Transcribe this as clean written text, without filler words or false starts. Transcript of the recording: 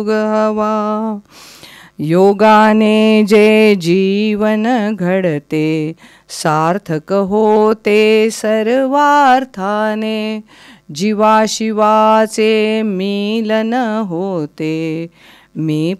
हवा. योगाने जे जीवन घडते, सार्थक होते सर्वार्थाने. जीवाशिवाचे मिलन होते, मी